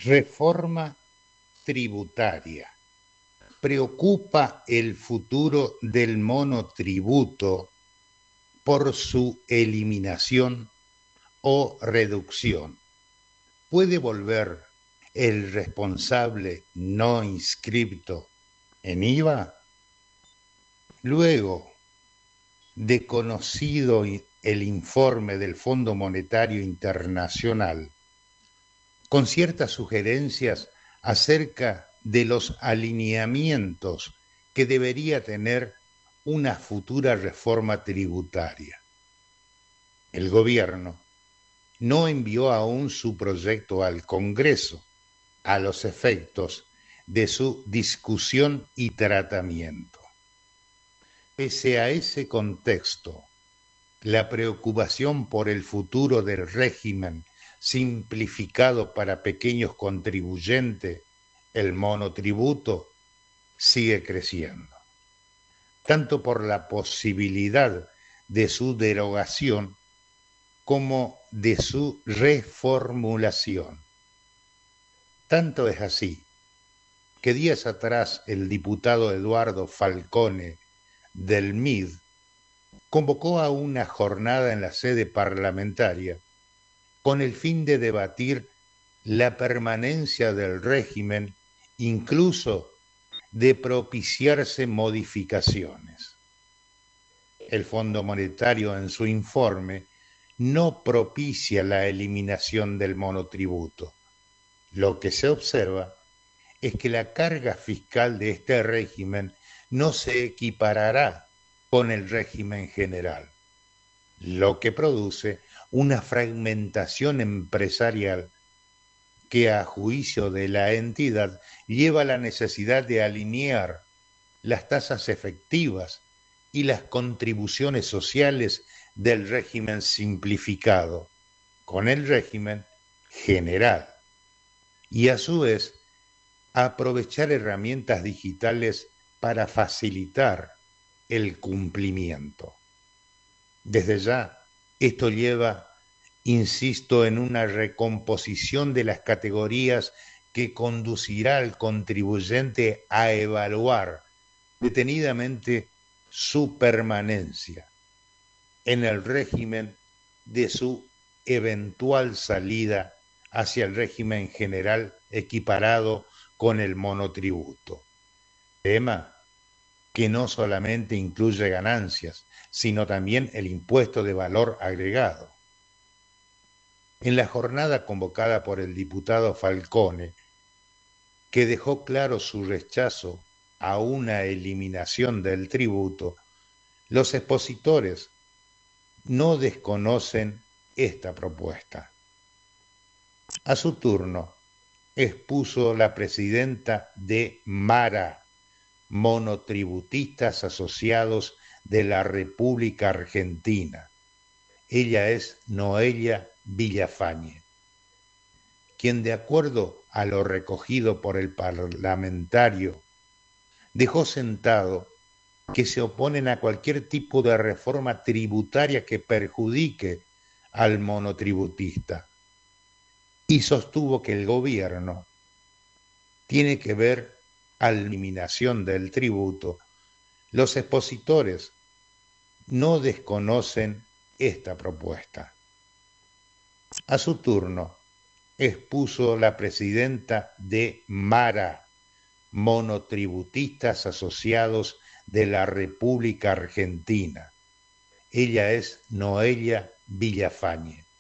Reforma tributaria. Preocupa el futuro del monotributo por su eliminación o reducción. ¿Puede volver el responsable no inscripto en IVA? Luego de conocido el informe del Fondo Monetario Internacional, con ciertas sugerencias acerca de los alineamientos que debería tener una futura reforma tributaria. El gobierno no envió aún su proyecto al Congreso a los efectos de su discusión y tratamiento. Pese a ese contexto, la preocupación por el futuro del régimen simplificado para pequeños contribuyentes, el monotributo, sigue creciendo, tanto por la posibilidad de su derogación como de su reformulación. Tanto es así que días atrás el diputado Eduardo Falcone del MID convocó a una jornada en la sede parlamentaria con el fin de debatir la permanencia del régimen, incluso de propiciarse modificaciones. El Fondo Monetario en su informe no propicia la eliminación del monotributo. Lo que se observa es que la carga fiscal de este régimen no se equiparará con el régimen general, lo que produce una fragmentación empresarial que, a juicio de la entidad, lleva a la necesidad de alinear las tasas efectivas y las contribuciones sociales del régimen simplificado con el régimen general y, a su vez, aprovechar herramientas digitales para facilitar el cumplimiento. Desde ya, esto lleva, insisto, en una recomposición de las categorías que conducirá al contribuyente a evaluar detenidamente su permanencia en el régimen de su eventual salida hacia el régimen general equiparado con el monotributo. Tema que no solamente incluye ganancias, sino también el impuesto de valor agregado. En la jornada convocada por el diputado Falcone, que dejó claro su rechazo a una eliminación del tributo, los expositores no desconocen esta propuesta. A su turno, expuso la presidenta de MARA, Monotributistas Asociados de la República Argentina. Ella es Noelia Villafañe, quien, de acuerdo a lo recogido por el parlamentario, dejó sentado que se oponen a cualquier tipo de reforma tributaria que perjudique al monotributista y sostuvo que el gobierno tiene que ver a la eliminación del tributo. Los expositores no desconocen esta propuesta. A su turno, expuso la presidenta de MARA, Monotributistas Asociados de la República Argentina. Ella es Noelia Villafañe,